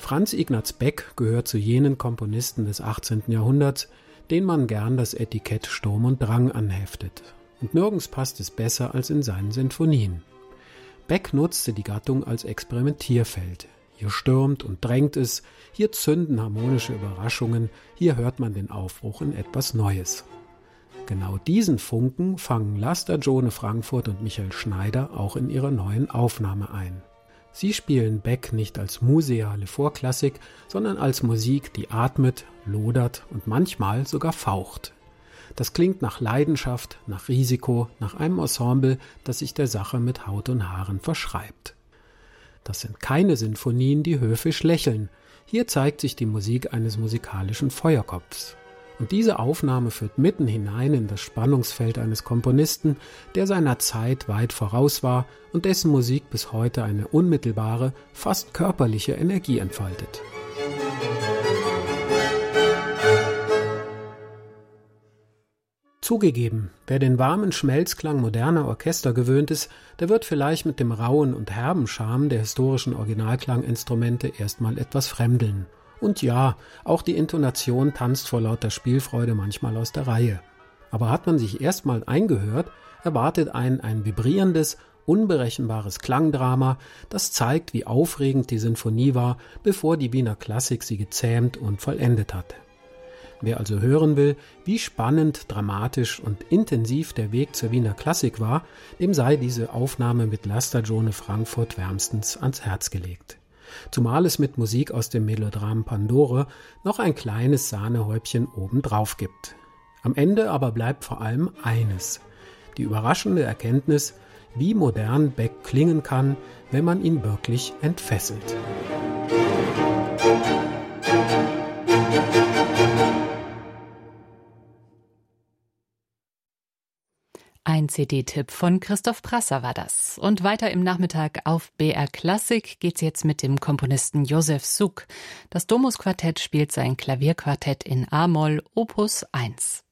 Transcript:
Franz Ignaz Beck gehört zu jenen Komponisten des 18. Jahrhunderts, denen man gern das Etikett Sturm und Drang anheftet. Und nirgends passt es besser als in seinen Sinfonien. Beck nutzte die Gattung als Experimentierfeld. Hier stürmt und drängt es, hier zünden harmonische Überraschungen, hier hört man den Aufbruch in etwas Neues. Genau diesen Funken fangen Lasta Gione Frankfurt und Michael Schneider auch in ihrer neuen Aufnahme ein. Sie spielen Beck nicht als museale Vorklassik, sondern als Musik, die atmet, lodert und manchmal sogar faucht. Das klingt nach Leidenschaft, nach Risiko, nach einem Ensemble, das sich der Sache mit Haut und Haaren verschreibt. Das sind keine Sinfonien, die höfisch lächeln. Hier zeigt sich die Musik eines musikalischen Feuerkopfs. Und diese Aufnahme führt mitten hinein in das Spannungsfeld eines Komponisten, der seiner Zeit weit voraus war und dessen Musik bis heute eine unmittelbare, fast körperliche Energie entfaltet. Zugegeben, wer den warmen Schmelzklang moderner Orchester gewöhnt ist, der wird vielleicht mit dem rauen und herben Charme der historischen Originalklanginstrumente erstmal etwas fremdeln. Und ja, auch die Intonation tanzt vor lauter Spielfreude manchmal aus der Reihe. Aber hat man sich erstmal eingehört, erwartet einen ein vibrierendes, unberechenbares Klangdrama, das zeigt, wie aufregend die Sinfonie war, bevor die Wiener Klassik sie gezähmt und vollendet hatte. Wer also hören will, wie spannend, dramatisch und intensiv der Weg zur Wiener Klassik war, dem sei diese Aufnahme mit Lasta Gione Frankfurt wärmstens ans Herz gelegt. Zumal es mit Musik aus dem Melodram Pandore noch ein kleines Sahnehäubchen obendrauf gibt. Am Ende aber bleibt vor allem eines: die überraschende Erkenntnis, wie modern Beck klingen kann, wenn man ihn wirklich entfesselt. Ein CD-Tipp von Christoph Prasser war das. Und weiter im Nachmittag auf BR Klassik geht's jetzt mit dem Komponisten Josef Suk. Das Domus Quartett spielt sein Klavierquartett in A-Moll, Opus 1.